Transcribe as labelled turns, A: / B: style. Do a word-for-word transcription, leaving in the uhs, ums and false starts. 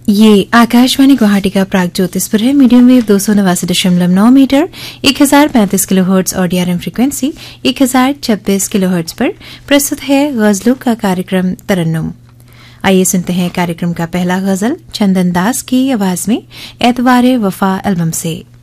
A: ये आकाशवाणी गुवाहाटी का प्राग ज्योतिषपुर है। मीडियम वेव दो सौ नवासी दशमलव नौ मीटर एक हजार पैंतीस किलो हर्ट्ज और डीआरएम फ्रीक्वेंसी एक हजार छब्बीस किलो हर्ट्ज पर प्रस्तुत है गजलों का कार्यक्रम तरन्नुम। आइए सुनते हैं कार्यक्रम का पहला गजल चंदन दास की आवाज में एतवारे वफा एल्बम से।